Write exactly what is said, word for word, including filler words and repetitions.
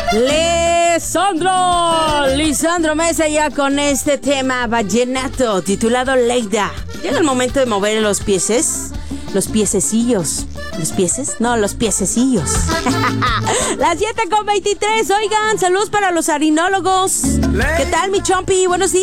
Lisandro, Lisandro Mesa ya con este tema vallenato titulado Leida. Llega el momento de mover los pieses, los piececillos. ¿Los pieses? No, los piececillos. Las siete con veintitrés. Oigan, saludos para los harinólogos. ¿Qué tal, mi chompi? Buenos días.